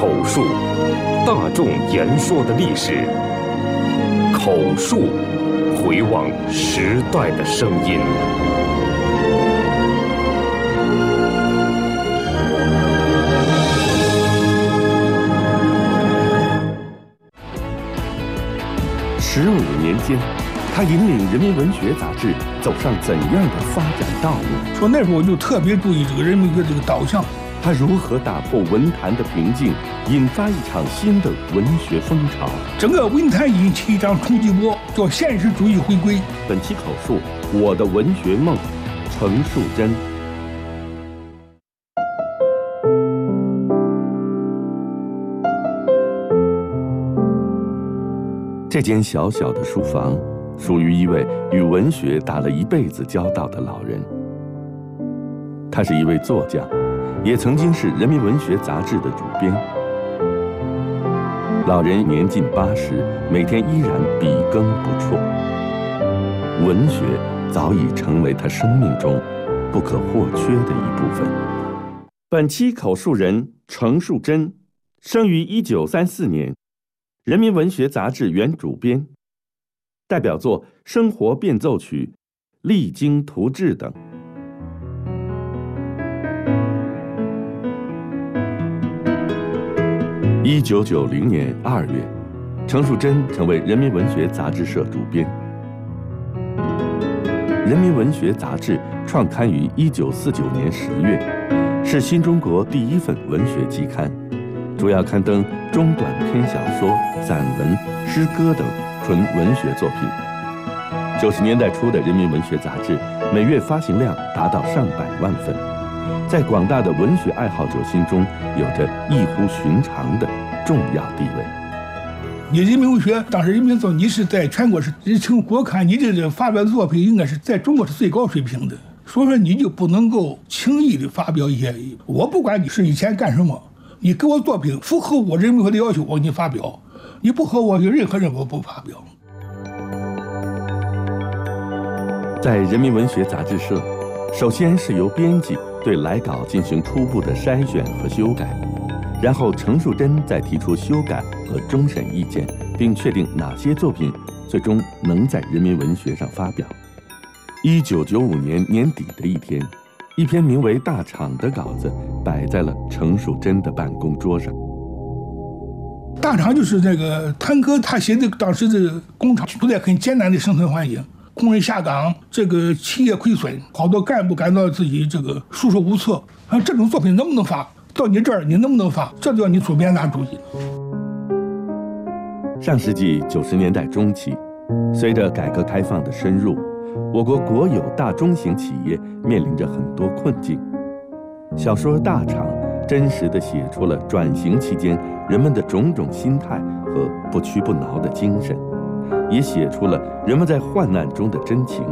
口述，大众言说的历史。口述，回望时代的声音。15年间，他引领人民文学杂志走上怎样的发展道路？ 说那时候我就特别注意这个人民的这个导向。 他如何打破文坛的瓶颈，引发一场新的文学风潮？ 整个文坛引起一场冲击波，叫现实主义回归。 本期口述《我的文学梦》，程树珍。这间小小的书房，属于一位与文学打了一辈子交道的老人。他是一位作家，也曾经是人民文学杂志的主编。老人年近80，每天依然笔耕不辍。文学早已成为他生命中不可或缺的一部分。本期口述人程树珍，生于1934年，人民文学杂志原主编，代表作《生活变奏曲》《励精图治》等。1990年2月，程树珍成为人民文学杂志社主编。人民文学杂志创刊于1949年10月，是新中国第一份文学期刊，主要刊登中短篇小说、散文、诗歌等纯文学作品。90年代初的人民文学杂志每月发行量达到上百万份，在广大的文学爱好者心中有着异乎寻常的重要地位。 你人民文学当时人民说你是在全国是日情国刊，你这发表的作品应该是在中国是最高水平的，所以说你就不能够轻易的发表一些，我不管你是以前干什么，你给我作品符合我人民文学的要求，我给你发表；你不合我任何人我不发表。 在人民文学杂志社，首先是由编辑对来稿进行初步的筛选和修改，然后程树珍再提出修改和终审意见，并确定哪些作品最终能在人民文学上发表。1995年年底的一天，一篇名为《大厂》的稿子摆在了程树珍的办公桌上。 大厂就是这个谭哥他写的，当时这个工厂处在很艰难的生存环境，工人下岗，这个企业亏损，好多干部感到自己这个束手无策。这种作品能不能发？到你这儿你能不能发？这就要你主编拿主意。 上世纪90年代中期，随着改革开放的深入，我国国有大中型企业面临着很多困境。小说《大厂》真实地写出了转型期间人们的种种心态和不屈不挠的精神，也写出了人们在患难中的真情。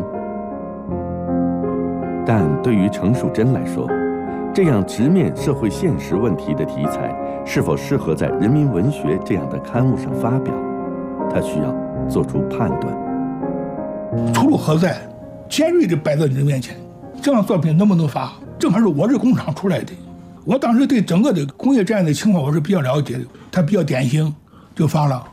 但对于程树珍来说，这样直面社会现实问题的题材是否适合在人民文学这样的刊物上发表，他需要做出判断。 出路何在？尖锐地摆在你的面前，这样作品能不能发？正好是我这工厂出来的，我当时对整个的工业这样的情况我是比较了解的，它比较典型，就发了。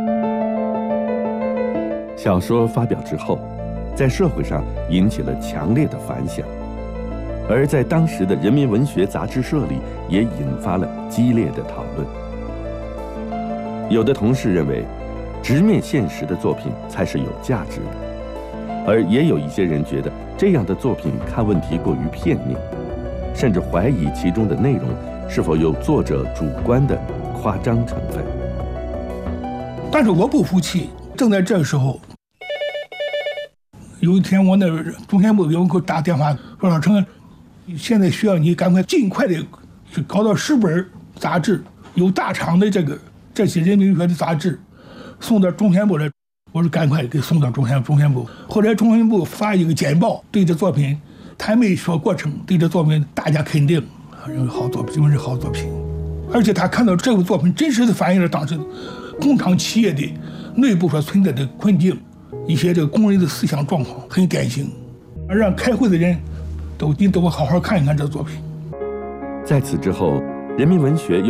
小说发表之后，在社会上引起了强烈的反响，而在当时的人民文学杂志社里也引发了激烈的讨论。有的同事认为，直面现实的作品才是有价值的，而也有一些人觉得这样的作品看问题过于片面，甚至怀疑其中的内容是否有作者主观的夸张成分。 但是我不服气，正在这个时候，有一天我那中宣部有人给我打电话说，老程，现在需要你赶快尽快的去搞到10本杂志，有大厂的这些人民文学的杂志送到中宣部来。我说赶快给送到中宣部。后来中宣部发一个简报，对这作品谈没说过程，对这作品大家肯定，认为好作品，认为是好作品。而且他看到这部作品真实的反映了当时工厂企业的内部所存在的困境，一些这个工人的思想状况很典型，让开会的人你都好好看一看这作品。 在此之后，人民文学